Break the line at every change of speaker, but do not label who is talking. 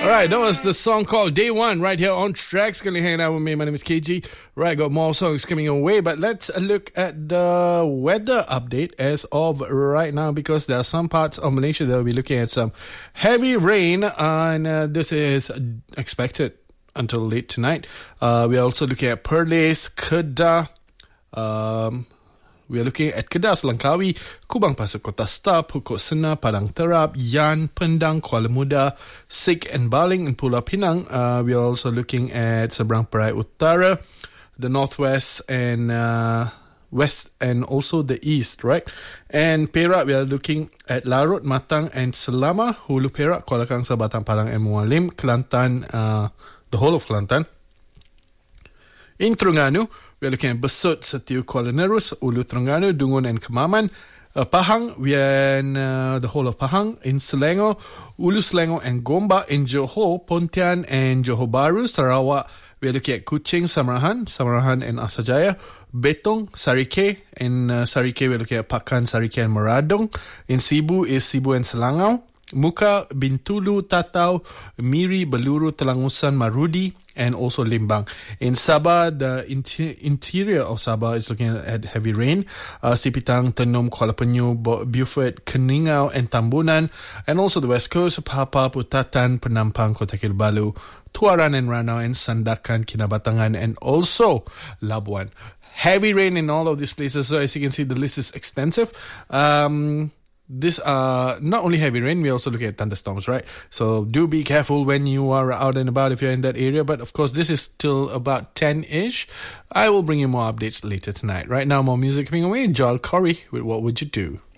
Alright, that was the song called Day One right here on Tracks. Currently hanging out with me. My name is KG. Right, got more songs coming your way, but let's look at the weather update as of right now, because there are some parts of Malaysia that will be looking at some heavy rain, and this is expected until late tonight. We are also looking at Perlis, Kedah, we are looking at Kedah, Langkawi, Kubang Pasir Kota Star, Pokok Sena, Padang Terap, Yan, Pendang, Kuala Muda, Sik and Baling, and Pulau Pinang. We are also looking at Seberang Perai Utara, the northwest and west, and also the east, right? And Perak, we are looking at Larut, Matang, and Selama, Hulu Perak, Kuala Kangsar, Batang Padang, and Mualim, Kelantan, the whole of Kelantan. In Terengganu, we are looking at Besut, Setiu, Kuala Nerus, Ulu Terengganu, Dungun and Kemaman. Pahang, we are in the whole of Pahang. In Selangor, Ulu Selangor and Gombak. In Johor, Pontian and Johor Bahru. Sarawak, we are looking at Kuching, Samarahan and Asajaya. Betong, Sarike. In Sarike, we are looking at Pakan, Sarike and Meradong. In Sibu is Sibu and Selangau. Muka, Bintulu, Tatau, Miri, Beluru, Telangusan, Marudi, and also Limbang. In Sabah, the interior of Sabah is looking at heavy rain. Sipitang, Tenom, Kuala Penyu, Beaufort, Keningau, and Tambunan. And also the west coast, Papa, Putatan, Penampang, Kota Kinabalu, Tuaran and Ranau, and Sandakan, Kinabatangan, and also Labuan. Heavy rain in all of these places. So as you can see, the list is extensive. This not only heavy rain, we're also looking at thunderstorms, right? So do be careful when you are out and about if you're in that area. But of course, this is till about 10-ish. I will bring you more updates later tonight. Right now, more music coming away. Joel Corey with What Would You Do?